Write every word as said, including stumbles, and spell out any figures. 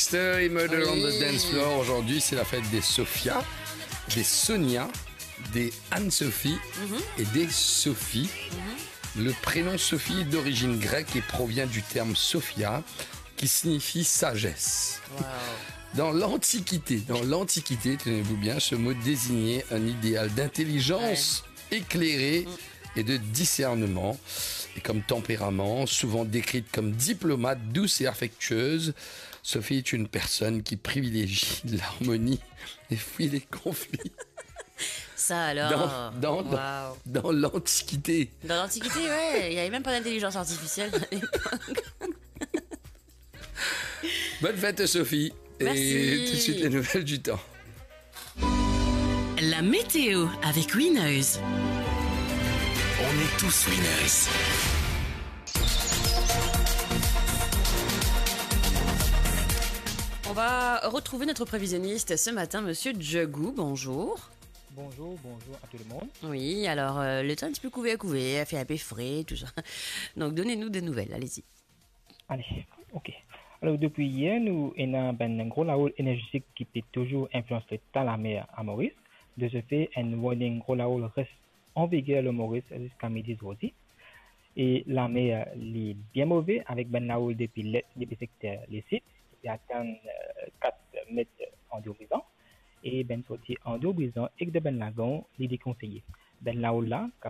Gangster et Murder oui. on the Dance Floor. Aujourd'hui, c'est la fête des Sophia, des Sonia, des Anne-Sophie mm-hmm. et des Sophie. Mm-hmm. Le prénom Sophie est d'origine grecque et provient du terme Sophia, qui signifie sagesse. Wow. Dans l'Antiquité, dans l'Antiquité, tenez-vous bien, ce mot désignait un idéal d'intelligence ouais. éclairée mm. et de discernement. Et comme tempérament, souvent décrite comme diplomate, douce et affectueuse, Sophie est une personne qui privilégie l'harmonie et fuit les conflits. Ça alors Dans, dans, wow. dans, dans l'Antiquité. Dans l'Antiquité, ouais, il n'y avait même pas d'intelligence artificielle à l'époque. Bonne fête Sophie. Merci. Et tout de suite les nouvelles du temps. La météo avec Winners. On est tous winners. On va retrouver notre prévisionniste ce matin, Monsieur Djagou. Bonjour. Bonjour, bonjour à tout le monde. Oui, alors euh, le temps est un petit peu couvé à couvé, il fait un peu frais, tout ça. Donc donnez-nous des nouvelles, allez-y. Allez, ok. Alors depuis hier, nous avons un gros laoul énergétique qui peut toujours influencer dans la mer à Maurice. De ce fait, un warning gros laoul reste en vigueur le Maurice jusqu'à midi aujourd'hui. Et la mer est bien mauvaise avec ben laoul depuis le depuis secteur les sites qui atteint euh, quatre mètres en deux brisant et ben sorti en deux brisant et de ben lagon il est déconseillé. Ben laoul là